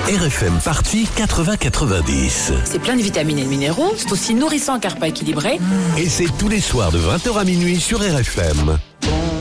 RFM Party 80-90. C'est plein de vitamines et de minéraux, c'est aussi nourrissant car pas équilibré. Et c'est tous les soirs de 20h à minuit sur RFM.